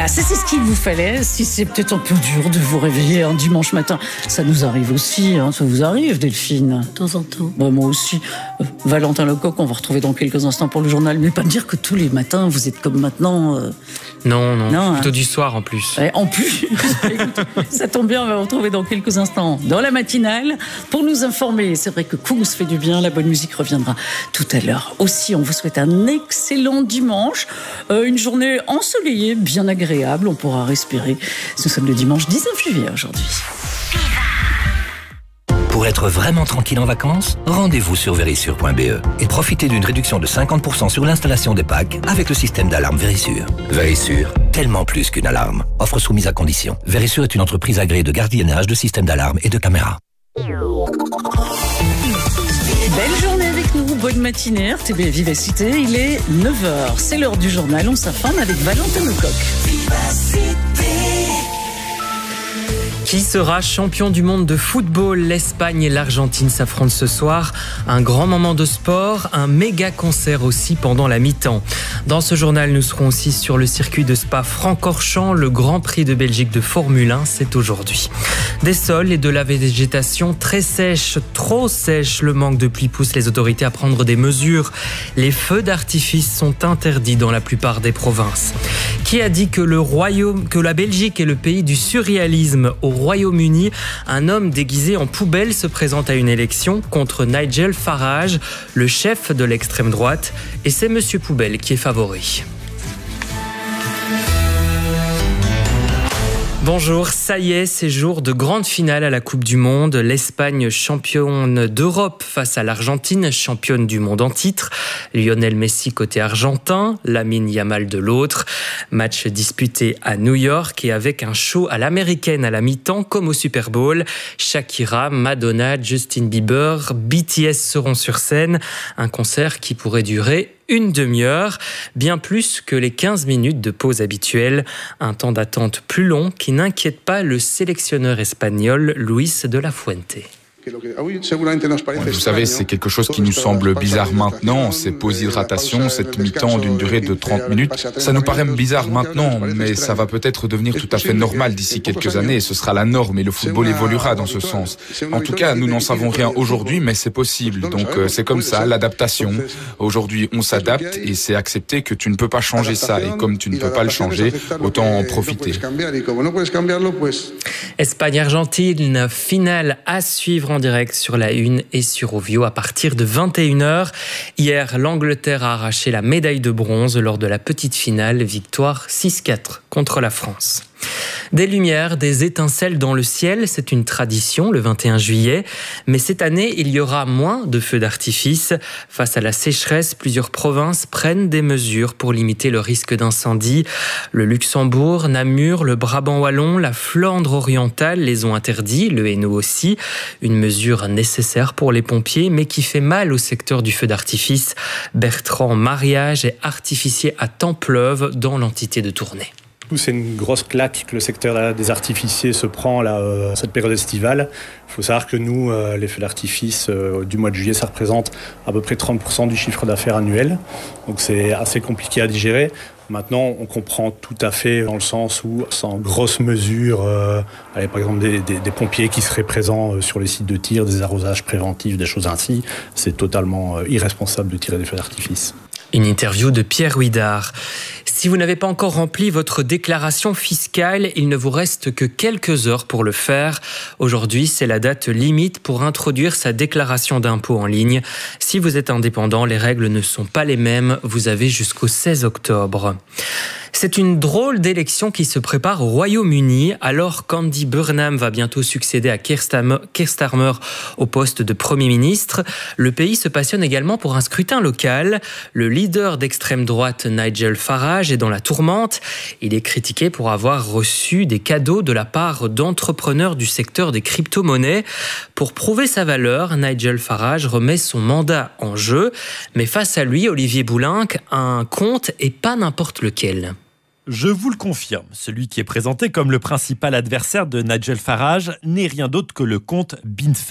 Voilà, c'est ce qu'il vous fallait. Si c'est peut-être un peu dur de vous réveiller un dimanche matin, ça nous arrive aussi, ça vous arrive, Delphine? De temps en temps. Moi aussi. Valentin Lecoq, on va retrouver dans quelques instants pour le journal, mais pas me dire que tous les matins, vous êtes comme maintenant... Non, plutôt du soir en plus. En plus, ça tombe bien, on va vous retrouver dans quelques instants dans la matinale pour nous informer. C'est vrai que Kougous fait du bien, la bonne musique reviendra tout à l'heure. Aussi, on vous souhaite un excellent dimanche, une journée ensoleillée, bien agréable, on pourra respirer. Nous sommes le dimanche 19 juillet aujourd'hui. Pour être vraiment tranquille en vacances, rendez-vous sur verisure.be et profitez d'une réduction de 50% sur l'installation des packs avec le système d'alarme Verisure. Verisure, tellement plus qu'une alarme. Offre soumise à condition. Verisure est une entreprise agréée de gardiennage, de système d'alarme et de caméras. Belle journée avec nous, bonne matinée, RTB Vivacité, il est 9h, c'est l'heure du journal, on s'informe avec Valentin Lecoq. Qui sera champion du monde de football? L'Espagne et l'Argentine s'affrontent ce soir. Un grand moment de sport, un méga concert aussi pendant la mi-temps. Dans ce journal, nous serons aussi sur le circuit de Spa-Francorchamps. Le Grand Prix de Belgique de Formule 1, c'est aujourd'hui. Des sols et de la végétation très sèches, trop sèches. Le manque de pluie pousse les autorités à prendre des mesures. Les feux d'artifice sont interdits dans la plupart des provinces. Qui a dit que la Belgique est le pays du surréalisme? Au Royaume-Uni, un homme déguisé en poubelle se présente à une élection contre Nigel Farage, le chef de l'extrême droite, et c'est Monsieur Poubelle qui est favori. Bonjour, ça y est, c'est jour de grande finale à la Coupe du Monde. L'Espagne championne d'Europe face à l'Argentine, championne du monde en titre. Lionel Messi côté argentin, Lamine Yamal de l'autre. Match disputé à New York et avec un show à l'américaine à la mi-temps comme au Super Bowl. Shakira, Madonna, Justin Bieber, BTS seront sur scène. Un concert qui pourrait durer une demi-heure, bien plus que les 15 minutes de pause habituelle. Un temps d'attente plus long qui n'inquiète pas le sélectionneur espagnol Luis de la Fuente. Vous savez, c'est quelque chose qui nous semble bizarre maintenant, ces pauses d'hydratation, cette mi-temps d'une durée de 30 minutes. Ça nous paraît bizarre maintenant, mais ça va peut-être devenir tout à fait normal d'ici quelques années et ce sera la norme et le football évoluera dans ce sens. En tout cas, nous n'en savons rien aujourd'hui, mais c'est possible. Donc c'est comme ça, l'adaptation. Aujourd'hui, on s'adapte et c'est accepté que tu ne peux pas changer ça. Et comme tu ne peux pas le changer, autant en profiter. Espagne-Argentine, finale à suivre en direct sur la Une et sur Ovio à partir de 21h. Hier, l'Angleterre a arraché la médaille de bronze lors de la petite finale, victoire 6-4 contre la France. Des lumières, des étincelles dans le ciel, c'est une tradition le 21 juillet. Mais cette année, il y aura moins de feux d'artifice. Face à la sécheresse, plusieurs provinces prennent des mesures pour limiter le risque d'incendie. Le Luxembourg, Namur, le Brabant wallon, la Flandre orientale les ont interdits, le Hainaut aussi. Une mesure nécessaire pour les pompiers, mais qui fait mal au secteur du feu d'artifice. Bertrand Mariage est artificier à Templeuve dans l'entité de Tournai. C'est une grosse claque que le secteur des artificiers se prend là, cette période estivale. Il faut savoir que nous, les feux d'artifice du mois de juillet, ça représente à peu près 30% du chiffre d'affaires annuel. Donc c'est assez compliqué à digérer. Maintenant, on comprend tout à fait dans le sens où, sans grosses mesures, par exemple des pompiers qui seraient présents sur les sites de tir, des arrosages préventifs, des choses ainsi, c'est totalement irresponsable de tirer des feux d'artifice. Une interview de Pierre Huidard. Si vous n'avez pas encore rempli votre déclaration fiscale, il ne vous reste que quelques heures pour le faire. Aujourd'hui, c'est la date limite pour introduire sa déclaration d'impôt en ligne. Si vous êtes indépendant, les règles ne sont pas les mêmes. Vous avez jusqu'au 16 octobre. C'est une drôle d'élection qui se prépare au Royaume-Uni, alors qu'Andy Burnham va bientôt succéder à Keir Starmer au poste de Premier ministre. Le pays se passionne également pour un scrutin local. Le leader d'extrême droite, Nigel Farage, est dans la tourmente. Il est critiqué pour avoir reçu des cadeaux de la part d'entrepreneurs du secteur des crypto-monnaies. Pour prouver sa valeur, Nigel Farage remet son mandat en jeu. Mais face à lui, Olivier Boulinck, un compte et pas n'importe lequel. Je vous le confirme, celui qui est présenté comme le principal adversaire de Nigel Farage n'est rien d'autre que le compte Binface.